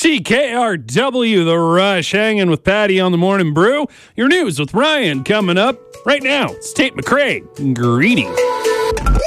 CKRW, The Rush, hanging with Patty on the Morning Brew. Your news with Ryan coming up right now. It's Tate McRae. Greetings.